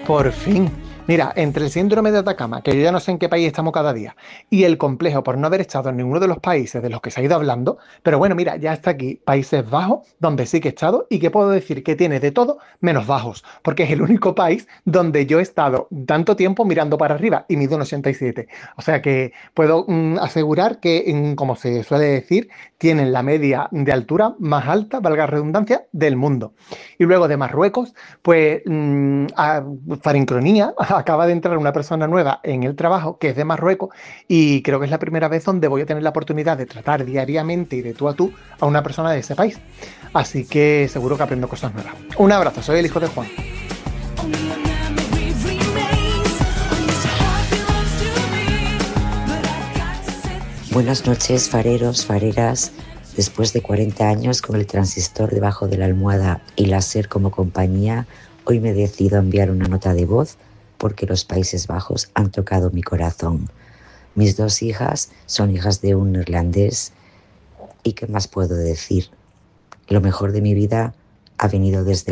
Por fin. Mira, entre el síndrome de Atacama, que yo ya no sé en qué país estamos cada día, y el complejo por no haber estado en ninguno de los países de los que se ha ido hablando, pero bueno, mira, ya está aquí Países Bajos, donde sí que he estado, y que puedo decir que tiene de todo menos bajos, porque es el único país donde yo he estado tanto tiempo mirando para arriba y mido un 87. O sea que puedo asegurar que, como se suele decir, tienen la media de altura más alta, valga la redundancia, del mundo. Y luego de Marruecos, pues Farincronía, acaba de entrar una persona nueva en el trabajo que es de Marruecos y creo que es la primera vez donde voy a tener la oportunidad de tratar diariamente y de tú a tú a una persona de ese país. Así que seguro que aprendo cosas nuevas. Un abrazo, soy el hijo de Juan. Buenas noches, fareros, fareras. Después de 40 años con el transistor debajo de la almohada y láser como compañía, hoy me decido a enviar una nota de voz porque los Países Bajos han tocado mi corazón. Mis dos hijas son hijas de un neerlandés y ¿qué más puedo decir? Lo mejor de mi vida ha venido desde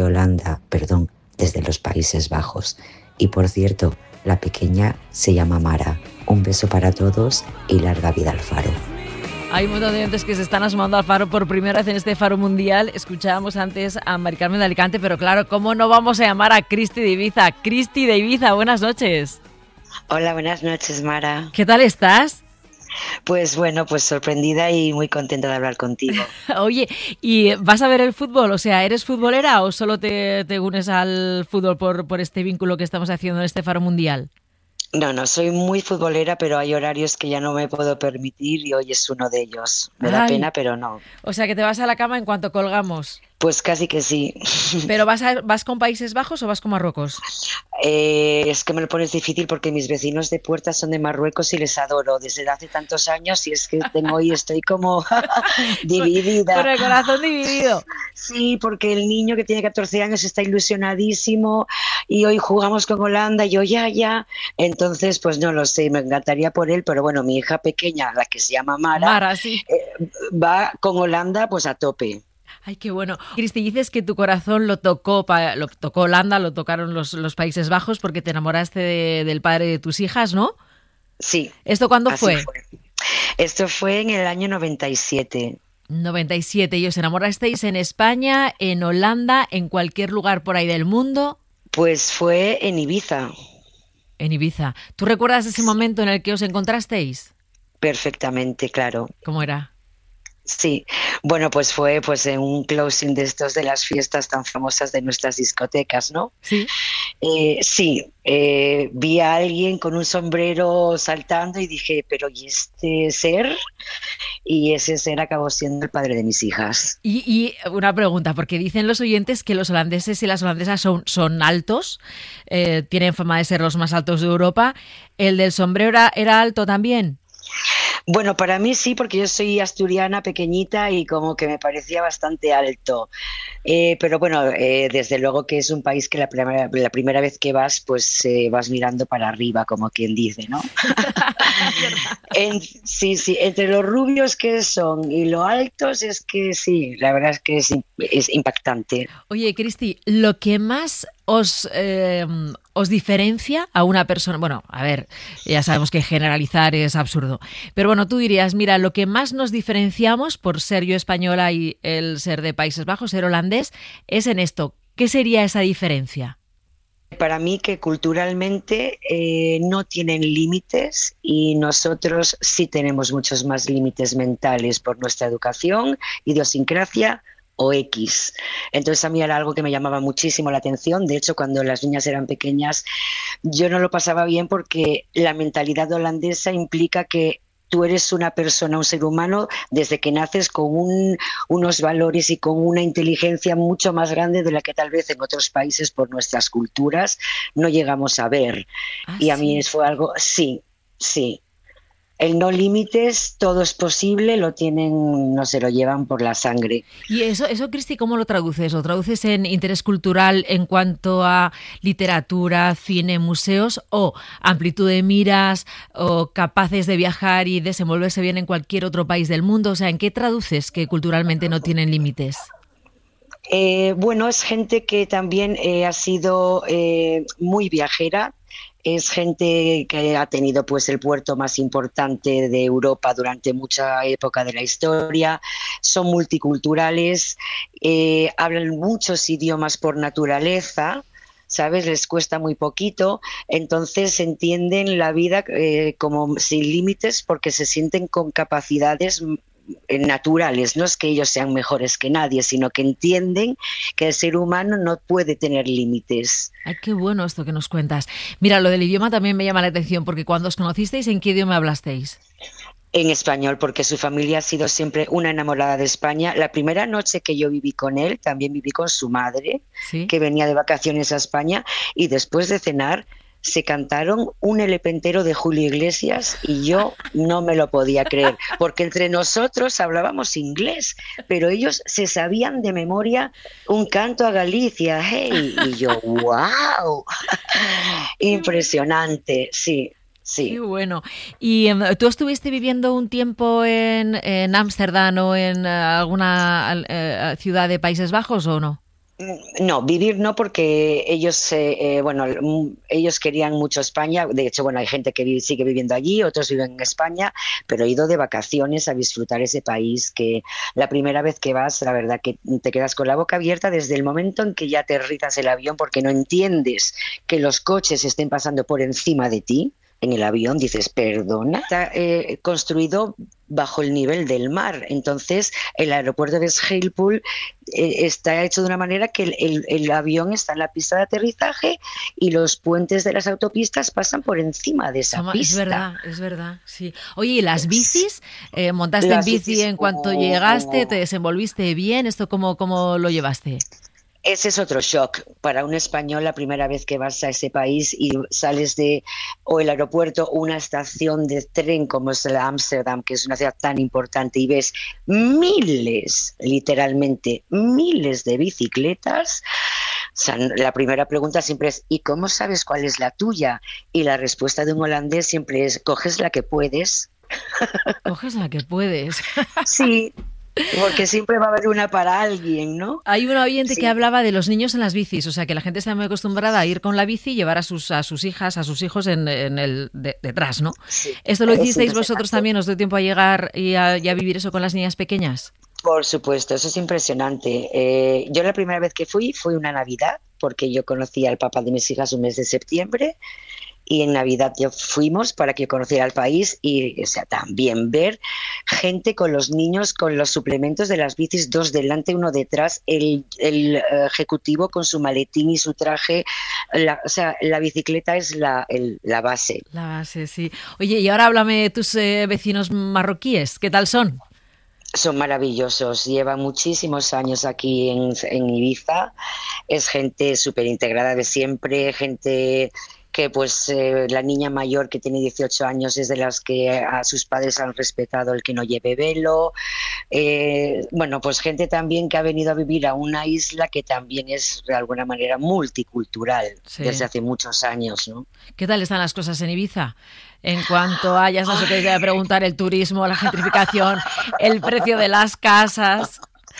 desde los Países Bajos. Y por cierto, la pequeña se llama Mara. Un beso para todos y larga vida al Faro. Hay un montón de oyentes que se están asomando al Faro por primera vez en este Faro Mundial. Escuchábamos antes a Mari Carmen de Alicante, pero claro, ¿cómo no vamos a llamar a Cristi de Ibiza? Cristi de Ibiza, buenas noches. Hola, buenas noches, Mara. ¿Qué tal estás? Pues bueno, pues sorprendida y muy contenta de hablar contigo. Oye, ¿y vas a ver el fútbol? O sea, ¿eres futbolera o solo te unes al fútbol por este vínculo que estamos haciendo en este Faro Mundial? No, soy muy futbolera, pero hay horarios que ya no me puedo permitir y hoy es uno de ellos. Me da pena, pero no. O sea, que te vas a la cama en cuanto colgamos. Pues casi que sí. ¿Pero vas con Países Bajos o vas con Marruecos? Es que me lo pones difícil porque mis vecinos de puerta son de Marruecos y les adoro desde hace tantos años y es que hoy estoy como dividida. Con el corazón dividido. Sí, porque el niño que tiene 14 años está ilusionadísimo y hoy jugamos con Holanda y yo ya. Entonces, pues no lo sé, me encantaría por él, pero bueno, mi hija pequeña, la que se llama Mara, sí. Va con Holanda pues a tope. Ay, qué bueno. Cristi, dices que tu corazón lo tocó Holanda, lo tocaron los Países Bajos porque te enamoraste del padre de tus hijas, ¿no? Sí. ¿Esto cuándo fue? Esto fue en el año 97. 97. ¿Y os enamorasteis en España, en Holanda, en cualquier lugar por ahí del mundo? Pues fue en Ibiza. En Ibiza. ¿Tú recuerdas ese momento en el que os encontrasteis? Perfectamente, claro. ¿Cómo era? Sí, bueno, pues fue en un closing de estos de las fiestas tan famosas de nuestras discotecas, ¿no? Sí. Vi a alguien con un sombrero saltando y dije, pero ¿y este ser? Y ese ser acabó siendo el padre de mis hijas. Y una pregunta, porque dicen los oyentes que los holandeses y las holandesas son altos, tienen fama de ser los más altos de Europa. ¿El del sombrero era alto también? Bueno, para mí sí, porque yo soy asturiana pequeñita y como que me parecía bastante alto. Pero bueno, desde luego que es un país que la primera vez que vas, pues vas mirando para arriba, como quien dice, ¿no? Sí, entre los rubios que son y lo altos es que sí, la verdad es que es impactante. Oye, Cristi, lo que más os diferencia a una persona, bueno, a ver, ya sabemos que generalizar es absurdo, pero bueno, tú dirías, mira, lo que más nos diferenciamos por ser yo española y el ser de Países Bajos, ser holandés, es en esto. ¿Qué sería esa diferencia? Para mí que culturalmente no tienen límites y nosotros sí tenemos muchos más límites mentales por nuestra educación, idiosincrasia o X. Entonces a mí era algo que me llamaba muchísimo la atención. De hecho, cuando las niñas eran pequeñas yo no lo pasaba bien porque la mentalidad holandesa implica que tú eres una persona, un ser humano, desde que naces con unos valores y con una inteligencia mucho más grande de la que tal vez en otros países por nuestras culturas no llegamos a ver. Y a mí fue algo, sí. El no límites, todo es posible, lo tienen, no se lo llevan por la sangre. ¿Y eso Cristi, cómo lo traduces? ¿Lo traduces en interés cultural en cuanto a literatura, cine, museos o amplitud de miras o capaces de viajar y desenvolverse bien en cualquier otro país del mundo? O sea, ¿en qué traduces que culturalmente no tienen límites? Bueno, es gente que también ha sido muy viajera. Es gente que ha tenido pues el puerto más importante de Europa durante mucha época de la historia. Son multiculturales, hablan muchos idiomas por naturaleza. ¿Sabes? Les cuesta muy poquito, entonces entienden la vida como sin límites porque se sienten con capacidades naturales. No es que ellos sean mejores que nadie, sino que entienden que el ser humano no puede tener límites. Ay, qué bueno esto que nos cuentas. Mira, lo del idioma también me llama la atención, porque cuando os conocisteis, ¿en qué idioma hablasteis? En español, porque su familia ha sido siempre una enamorada de España. La primera noche que yo viví con él, también viví con su madre, ¿Sí? que venía de vacaciones a España, y después de cenar se cantaron un LP entero de Julio Iglesias y yo no me lo podía creer, porque entre nosotros hablábamos inglés, pero ellos se sabían de memoria un canto a Galicia, hey, y yo, wow, impresionante, sí. Qué Sí, bueno. ¿Y tú estuviste viviendo un tiempo en Ámsterdam o en alguna ciudad de Países Bajos o no? no, vivir no, porque ellos, bueno, ellos querían mucho España. De hecho, bueno, hay gente que sigue viviendo allí, otros viven en España, pero he ido de vacaciones a disfrutar ese país que la primera vez que vas, la verdad que te quedas con la boca abierta desde el momento en que ya aterrizas el avión, porque no entiendes que los coches estén pasando por encima de ti. En el avión dices, perdona, está construido bajo el nivel del mar. Entonces, el aeropuerto de Schiphol está hecho de una manera que el avión está en la pista de aterrizaje y los puentes de las autopistas pasan por encima de esa pista. Es verdad, sí. Oye, ¿y las bicis? ¿Montaste en Las bici bicis, en cuanto llegaste? ¿Te desenvolviste bien? ¿Esto cómo lo llevaste? ese es otro shock para un español la primera vez que vas a ese país y sales de o el aeropuerto o una estación de tren como es la Ámsterdam, que es una ciudad tan importante, y ves miles, literalmente miles de bicicletas. O sea, la primera pregunta siempre es ¿y cómo sabes cuál es la tuya? Y la respuesta de un holandés siempre es coges la que puedes. Coges la que puedes. Sí, porque siempre va a haber una para alguien, ¿no? Hay un oyente que Sí. hablaba de los niños en las bicis, o sea que la gente está muy acostumbrada a ir con la bici y llevar a sus hijas, a sus hijos en el detrás, ¿no? Sí, ¿Esto lo es hicisteis vosotros impresionante. también? ¿Os dio tiempo a llegar y a vivir eso con las niñas pequeñas? Por supuesto, eso es impresionante. Yo la primera vez que fui una Navidad, porque yo conocí al papá de mis hijas un mes de septiembre, y en Navidad yo fuimos para que conociera el país y, o sea, también ver gente con los niños, con los suplementos de las bicis, dos delante, uno detrás, el ejecutivo con su maletín y su traje, o sea, la bicicleta es la base. La base, sí. Oye, y ahora háblame de tus vecinos marroquíes, ¿qué tal son? Son maravillosos, llevan muchísimos años aquí en Ibiza, es gente súper integrada de siempre, gente que pues la niña mayor que tiene 18 años es de las que a sus padres han respetado el que no lleve velo, bueno, pues gente también que ha venido a vivir a una isla que también es de alguna manera multicultural desde Sí. hace muchos años, ¿no? ¿Qué tal están las cosas en Ibiza? En cuanto a, ya sabes lo que te voy a preguntar, el turismo, la gentrificación, el precio de las casas.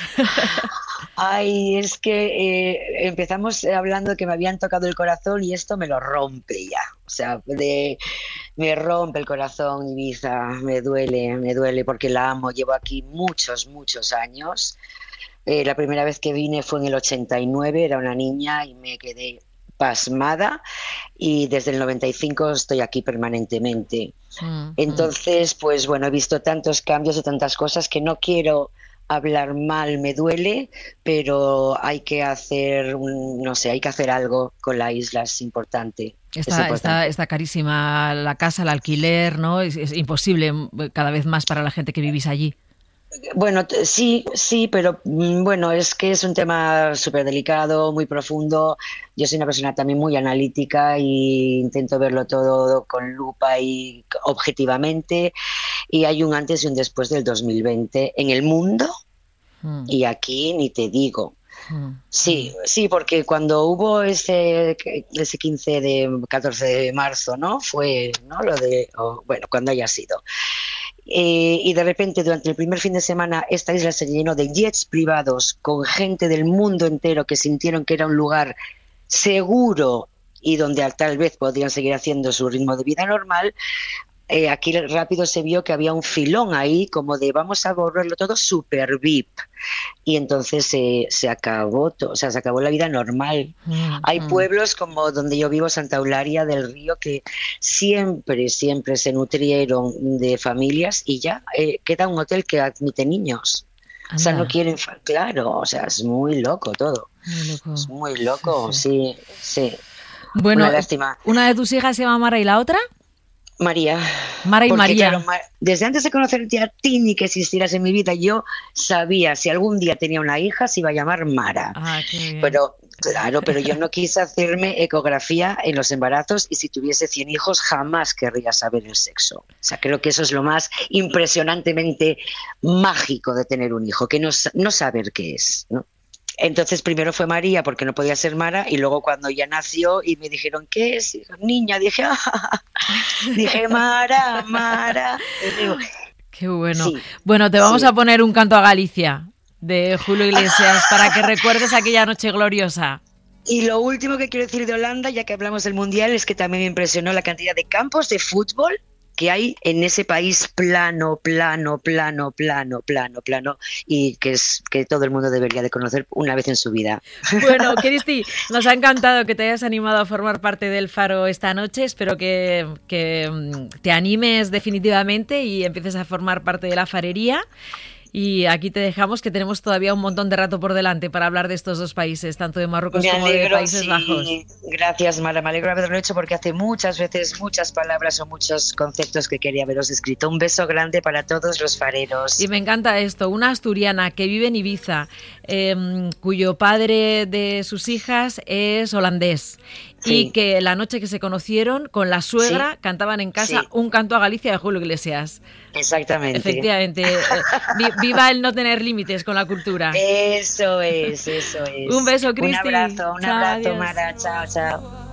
Ay, es que empezamos hablando que me habían tocado el corazón y esto me lo rompe ya. O sea, me rompe el corazón Ibiza, me duele porque la amo. Llevo aquí muchos, muchos años. La primera vez que vine fue en el 89, era una niña y me quedé pasmada y desde el 95 estoy aquí permanentemente. Mm, mm. Entonces, pues bueno, he visto tantos cambios y tantas cosas que no quiero hablar mal, me duele, pero hay que hacer, no sé, hay que hacer algo con la isla, es importante, es importante. Está carísima la casa, el alquiler, ¿no? Es imposible cada vez más para la gente que vivís allí. Bueno, sí, sí, pero bueno, es que es un tema súper delicado, muy profundo. Yo soy una persona también muy analítica y intento verlo todo con lupa y objetivamente. Y hay un antes y un después del 2020 en el mundo Mm, y aquí ni te digo. mm, Sí, mm. sí, porque cuando hubo ese 15 de 14 de marzo, ¿no? Fue, ¿no? Lo de, bueno, cuando haya sido. y de repente durante el primer fin de semana esta isla se llenó de jets privados con gente del mundo entero que sintieron que era un lugar seguro y donde tal vez podrían seguir haciendo su ritmo de vida normal. Aquí rápido se vio que había un filón ahí como de vamos a volverlo todo super VIP, y entonces se acabó se acabó la vida normal. Hay pueblos como donde yo vivo, Santa Eulalia del Río, que siempre se nutrieron de familias y ya queda un hotel que admite niños. Anda. O sea, no quieren, claro, o sea, es muy loco todo. Muy loco. Es muy loco, sí. Bueno, una lástima. ¿Una de tus hijas se llama Mara y la otra? María. Mara y porque, María. Claro, desde antes de conocerte a ti ni que existieras en mi vida, yo sabía si algún día tenía una hija se iba a llamar Mara. Qué bien. Pero yo no quise hacerme ecografía en los embarazos, y si tuviese 100 hijos jamás querría saber el sexo. O sea, creo que eso es lo más impresionantemente mágico de tener un hijo, que no saber qué es, ¿no? Entonces primero fue María porque no podía ser Mara, y luego cuando ya nació y me dijeron ¿qué es? Niña, dije dije Mara. Qué bueno. Sí, bueno, te vamos a poner un canto a Galicia de Julio Iglesias para que recuerdes aquella noche gloriosa. Y lo último que quiero decir de Holanda, ya que hablamos del Mundial, es que también me impresionó la cantidad de campos de fútbol que hay en ese país plano, y que todo el mundo debería de conocer una vez en su vida. Bueno, Cristi, nos ha encantado que te hayas animado a formar parte del Faro esta noche. Espero que te animes definitivamente y empieces a formar parte de la farería. Y aquí te dejamos, que tenemos todavía un montón de rato por delante para hablar de estos dos países, tanto de Marruecos como de Países Bajos. Gracias, Mara, me alegro de haberlo hecho, porque hace muchas veces muchas palabras o muchos conceptos que quería haberos escrito. Un beso grande para todos los fareros. Y me encanta esto, una asturiana que vive en Ibiza, cuyo padre de sus hijas es holandés. Sí. Y que la noche que se conocieron, con la suegra, cantaban en casa un canto a Galicia de Julio Iglesias. Exactamente. Efectivamente. Viva el no tener límites con la cultura. Eso es. Un beso, Cristi. Un abrazo, Mara. Chao.